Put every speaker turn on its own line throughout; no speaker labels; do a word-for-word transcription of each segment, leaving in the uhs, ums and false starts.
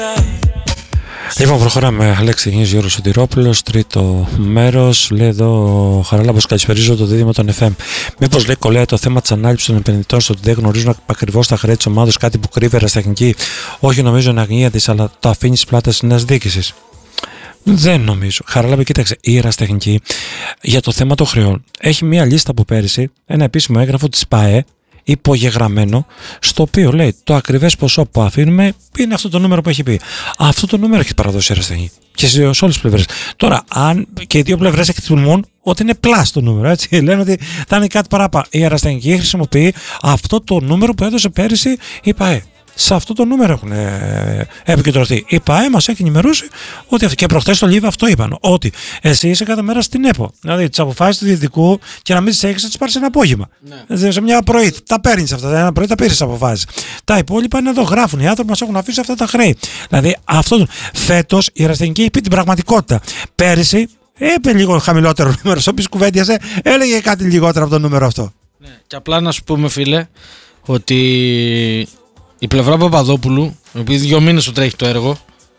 Λοιπόν, προχωράμε. Αλέξη Γινής, Γιώργος Σωτηρόπουλος, τρίτο μέρος. Λέει εδώ ο Χαράλαμπος, καλησπερίζω το δίδυμο των εφ εμ. Μήπως λέει κολλάει το θέμα της ανάληψης των επενδυτών στο ότι δεν γνωρίζουν ακριβώς τα χρέη της ομάδας, κάτι που κρύβει ερασιτεχνική? Όχι, νομίζω είναι αγνία της, αλλά το αφήνει στις πλάτες της νέας διοίκησης. Δεν νομίζω. Χαράλαμπε, κοίταξε. Η ερασιτεχνική για το θέμα των χρεών έχει μία λίστα από πέρυσι, ένα επίσημο έγγραφο της ΠΑΕ, υπογεγραμμένο, στο οποίο λέει το ακριβές ποσό που αφήνουμε είναι αυτό το νούμερο που έχει πει. Αυτό το νούμερο έχει παραδώσει η ερασιτεχνική και σε όλες τις πλευρές. Τώρα, αν και οι δύο πλευρές εκτιμούν ότι είναι πλάς το νούμερο, έτσι, λένε ότι θα είναι κάτι παράπα. Η ερασιτεχνική χρησιμοποιεί αυτό το νούμερο που έδωσε πέρυσι η ΠΑΕ. Σε αυτό το νούμερο έχουν ε, επικεντρωθεί. Η ΠΑΕ μας έχει ενημερώσει ότι αυτό. Και προχθές στο Λίβα αυτό είπαν. Ότι εσύ είσαι κάθε μέρα στην ΕΠΟ. Δηλαδή τις αποφάσεις του διαιτητικού και να μην τις έχεις, να τις πάρεις ένα απόγευμα. Ναι. Σε μια πρωί. Τα παίρνεις αυτά. Ένα πρωί τα πήρες τις αποφάσεις. Τα υπόλοιπα είναι εδώ. Γράφουν. Οι άνθρωποι μας έχουν αφήσει αυτά τα χρέη. Δηλαδή αυτό. Φέτος η ερασιτεχνική είπε την πραγματικότητα. Πέρυσι είπε λίγο χαμηλότερο νούμερο. Όποιος κουβέντιασε έλεγε κάτι λιγότερο από το νούμερο αυτό.
Ναι. Και απλά να σου πούμε, φίλε, ότι η πλευρά Παπαδόπουλου, επειδή δύο μήνες του τρέχει το έργο,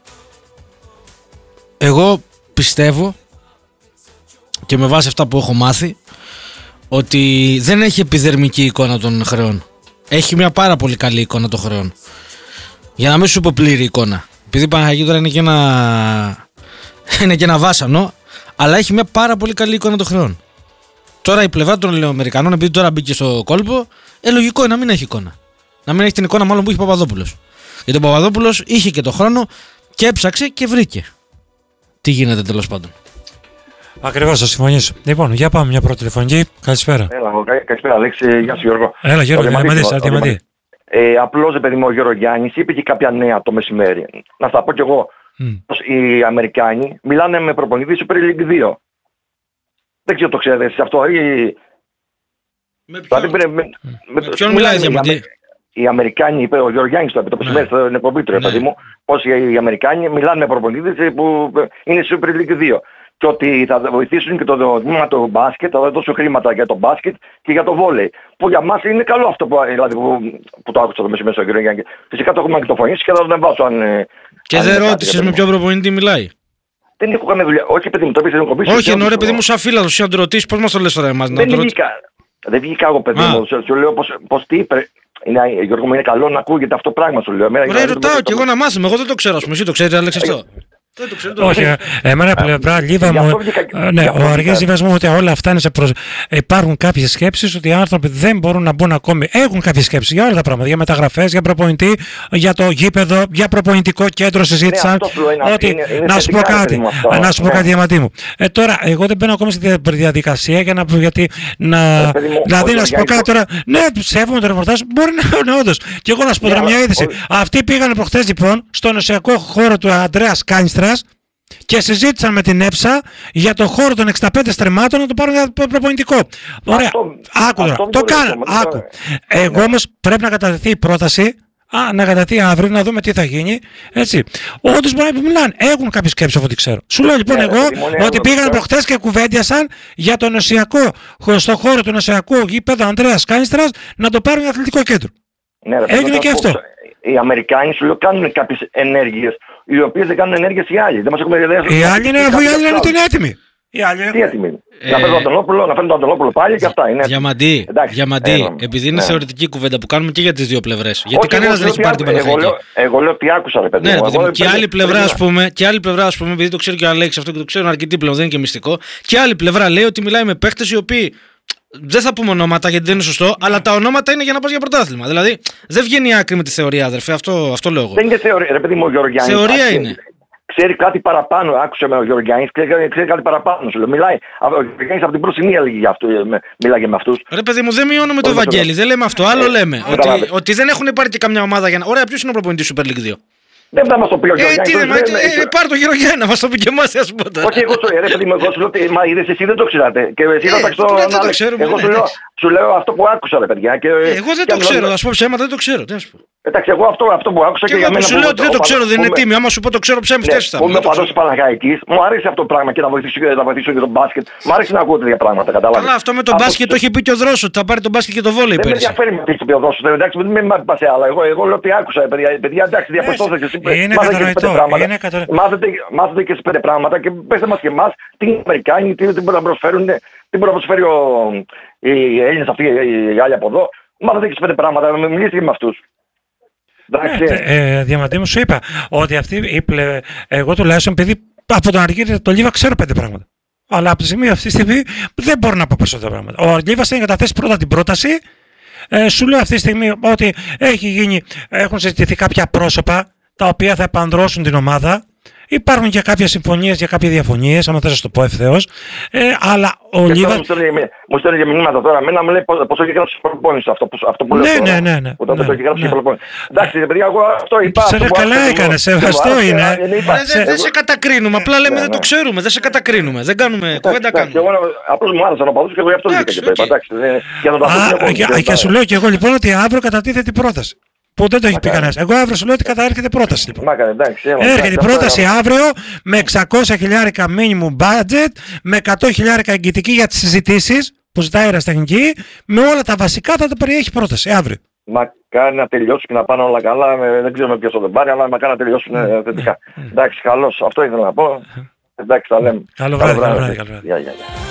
εγώ πιστεύω και με βάση αυτά που έχω μάθει ότι δεν έχει επιδερμική εικόνα των χρεών. Έχει μια πάρα πολύ καλή εικόνα των χρεών. Για να μην σου πω πλήρη εικόνα. Επειδή η Παναγία τώρα είναι και ένα, είναι και ένα βάσανο, αλλά έχει μια πάρα πολύ καλή εικόνα των χρεών. Τώρα η πλευρά των Αμερικανών, επειδή τώρα μπήκε στο κόλπο, ε, λογικό είναι να μην έχει εικόνα. Να μην έχει την εικόνα μάλλον που είχε ο Παπαδόπουλος. Γιατί ο Παπαδόπουλος είχε και το χρόνο και έψαξε και βρήκε τι γίνεται τέλος πάντων.
Ακριβώς, θα συμφωνήσω. Λοιπόν, για πάμε μια πρώτη τηλεφωνική. Καλησπέρα.
Έλα, καλησπέρα Αλέξη, γεια σου Γιώργο.
Έλα Γιώργο, Διαμαντή.
Ε, απλώς, παιδί μου, ο Γιώργο Γιάννης είπε και κάποια νέα το μεσημέρι. Να στα πω κι εγώ. Mm. Πως οι Αμερικάνοι μιλάνε με προπονητή Super League δύο. Δεν ξέρω το ξέρετε εσείς αυτό ή...
Με ποιον, δηλαδή, με, mm. με, με ποιον μιλάει Διαμαντή?
Οι Αμερικάνοι, είπε ο Γιώργο Γιάννης το είπε το μεσημέρι ναι. στην εκπομπή του, ναι. παιδί μου, πως οι Αμερικάνοι μιλάνε με προπονητές που είναι Super League δύο. Και ότι θα βοηθήσουν και το τμήμα του μπάσκετ, θα δώσουν χρήματα για το μπάσκετ και για το βόλεϊ. Που για μας είναι καλό αυτό που, δηλαδή, που, που το άκουσα το μεσημέρι στον κύριο Γιάννη. Φυσικά το έχουμε μαγνητοφωνήσει και θα το ανεβάσω αν.
Και αν δεν ρώτησες με ποιον προπονητή μιλάει?
Δεν έχω καμία δουλειά. Όχι, παιδί μου, το πεις στην εκπομπή.
Όχι, εννοώ, παιδί μου, σαν φίλαθος, να το ρωτήσεις, πώς μας το λες τώρα εμάς?
Δεν βγήκα εγώ, παιδί μου, σου λέω πως τι είπε. Είναι, Γιώργο μου, είναι καλό να ακούγεται αυτό το πράγμα, σου λέω.
Ωραία, ρωτάω και εγώ να μάθουμε. Εγώ δεν το ξέρω, εσύ το ξέρεις, Αλέξη, αυτό?
Δεν το ξέρω. Όχι, εμένα πλευρά Λίβα μου. Ναι, ο Αργές Λίβας μου ότι όλα αυτά είναι σε προς... Υπάρχουν κάποιες σκέψεις ότι οι άνθρωποι δεν μπορούν να μπουν ακόμη. Έχουν κάποιες σκέψεις για όλα τα πράγματα. Για μεταγραφές, για προπονητή, για το γήπεδο, για προπονητικό κέντρο συζήτησαν. Ότι να σου πω κάτι. Να σου πω κάτι, Διαμαντή μου. Τώρα, εγώ δεν μπαίνω ακόμη στη διαδικασία για να. Γιατί να. Δηλαδή, να σου πω κάτι τώρα. Ναι, ψεύδομαι το ρεπορτάζ. Μπορεί να είναι όντως. Και εγώ να σου πω τώρα μια είδηση. Αυτοί πήγαν προχθές λοιπόν στο νοσιακό χώρο του Αντρέα Κάνιστρα και συζήτησαν με την ΕΦΣΑ για το χώρο των εξήντα πέντε στρεμμάτων να το πάρουν για προπονητικό. Ωραία. Αυτό, άκου τώρα. Το κάνουν. Άκου. Εγώ όμως πρέπει να κατατεθεί η πρόταση. Α, να κατατεθεί αύριο, να δούμε τι θα γίνει. Έτσι. Όντως μπορεί να μιλάνε. Έχουν κάποιες σκέψεις από ό,τι ξέρω. Σου λέω λοιπόν εγώ ότι πήγαν προχτές και κουβέντιασαν για το νοσιακό, στο χώρο του νοσιακού γήπεδου Ανδρέας Κάνιστρας να το πάρουν για αθλητικό κέντρο. Έγινε και αυτό.
Οι Αμερικάνοι σου λέω κάνουν κάποιες ενέργειες, οι οποίες δεν κάνουν ενέργειες οι άλλοι. Δεν μας έχουμε ιδέα.
Οι άλλοι είναι αφού οι άλλοι είναι ότι είναι έτοιμοι. Οι άλλοι
τι έτοιμοι. Ε... Να φέρνουν τον Αντωνόπουλο, να φέρνουν τον Αντωνόπουλο πάλι και αυτά. Είναι...
Διαμαντή, Διαμαντή ε, επειδή είναι ναι. θεωρητική κουβέντα που κάνουμε και για τις δύο πλευρές. Γιατί κανένας δεν έχει πάρει την Παναθηναϊκή.
Εγώ λέω ότι άκουσα ρε παιδί μου.
Και άλλη πλευρά ας πούμε, και άλλη πλευρά ας πούμε, επειδή το ξέρει και ο Αλέξης αυτό και το ξέρουν αρκετοί πλέον, δεν είναι και μυστικό. Και άλλη πλευρά λέει ότι μιλάει με παίχτες οι οποίοι. Δεν θα πούμε ονόματα γιατί δεν είναι σωστό, αλλά τα ονόματα είναι για να πας για πρωτάθλημα. Δηλαδή δεν βγαίνει άκρη με τη θεωρία, αδερφέ. Αυτό, αυτό λέω εγώ.
Δεν είναι θεωρία, ρε παιδί μου, ο Γεωργιάννης.
Θεωρία είναι.
Ξέρει κάτι παραπάνω. Άκουσε με ο Γεωργιάννης, ξέρει, ξέρει κάτι παραπάνω. Σου λέω. Μιλάει. Ο Γεωργιάννης από την προημία λέγει για αυτό. Μιλάει με αυτούς.
Ρε παιδί μου, δεν μειώνουμε το Βαγγέλη, δεν λέμε αυτό. Άλλο λέμε. Ότι, ότι δεν έχουν πάρει και καμιά ομάδα για να. Ωραία, ποιος είναι ο προπονητής Super League δύο?
Δεν θα μας το πει ο Γεωργιάννης.
Ε, τι πάρ' το Γεωργιάννη να μας το πει και εμάς, ας πούμε τώρα.
Όχι, εγώ σου ρε παιδί μου, εγώ σου λέω ότι μα είδες εσύ δεν το ξέρατε. Και εσύ θα το
ξέρουμε.
Εγώ σου λέω αυτό που άκουσα ρε παιδιά.
Εγώ δεν το ξέρω, θα σου πω ψέματα, δεν το ξέρω.
Εντάξει, εγώ αυτό, αυτό που άκουσα
Και,
και,
και
για μένα.
Σου λέω ότι δεν το ξέρω, δεν είναι τίμιο. Άμα σου πω το ξέρω, ψέμι φταίει.
Που είμαι παδός της Παναχαϊκής, μου αρέσει αυτό το πράγμα και να βοηθήσω, να βοηθήσω και τον μπάσκετ. Μου αρέσει να ακούω τέτοια πράγματα, κατάλαβες.
Αλλά αυτό με τον μπάσκετ το είχε πει και ο Δρόσο, ότι θα πάρει τον μπάσκετ και το βόλεϊ
πέρυσι. Δεν με ενδιαφέρει με τι είπε ο Δρόσος, εντάξει, δεν με μάθει σε άλλα. Εγώ, εγώ λέω ότι άκουσα, παιδιά, παιδιά εντάξει, διαπιστώστε και εσύ.
Είναι κατανοητό.
Μάθετε και στις πέντε πράγματα και πέστε μας και εμάς τι οι Αμερικάνοι, τι μπορούν να προσφέρουν, τι μπορεί να προσφέρει οι Έλληνες αυτοί, οι άλλοι από εδώ. Μάθετε και στις πέντε πράγματα, μιλήστε και με αυτούς.
Ναι, ε, Διαμαντή μου, σου είπα ότι αυτή η πλε... εγώ τουλάχιστον επειδή από τον Αργύρι το Λίβα ξέρω πέντε πράγματα. Αλλά από τη στιγμή αυτή τη στιγμή δεν μπορώ να πω περισσότερα πράγματα. Ο Αργύβας θα εγκαταθέσει πρώτα την πρόταση. Ε, σου λέω αυτή τη στιγμή ότι έχει γίνει, έχουν συζητηθεί κάποια πρόσωπα τα οποία θα επανδρώσουν την ομάδα. Υπάρχουν και κάποιες συμφωνίες και κάποιες διαφωνίες, άμα θες να το πω ευθέως. Ε, αλλά ο Λίβας...
Μου στέλνει και μηνύματα τώρα, εμένα μου λέει πόσο έχει γράψει η προπόνηση αυτό, αυτό που λέω
ναι,
τώρα.
Ναι, ναι, ναι.
Όταν
ναι,
το έχει γράψει
ναι.
η προπόνηση. Εντάξει, παιδιά, εγώ αυτό είπα.
Σε καλά έκανε, σεβαστό είναι.
Δεν σε κατακρίνουμε, απλά λέμε δεν το ξέρουμε, δεν σε κατακρίνουμε, δεν κάνουμε κουβέντα κάνουμε.
Απλώς μου άρεσαν ο παδούς και εγώ γι' αυτό βγήκα και το είπα.
Και σου λέω και εγώ λοιπόν ότι αύριο κατατίθεται η πρόταση. Που δεν το έχει πει κανένας. Εγώ αύριο σου λέω ότι καταρρεύεται πρόταση. Λοιπόν.
Μάκα, εντάξει,
έρχεται η πρόταση αύριο με εξακόσια χιλιάρικα minimum budget, με εκατό χιλιάρικα εγγυητική για τις συζητήσεις που ζητάει η αεραστεχνική, με όλα τα βασικά θα το περιέχει πρόταση αύριο.
Μακάρι να τελειώσουν και να πάνε όλα καλά. Δεν ξέρω με ποιος θα τον πάρει, αλλά μακάρι να τελειώσουν θετικά. Εντάξει, καλώς. Αυτό ήθελα να πω. Εντάξει, τα λέμε.
Καλό βράδυ.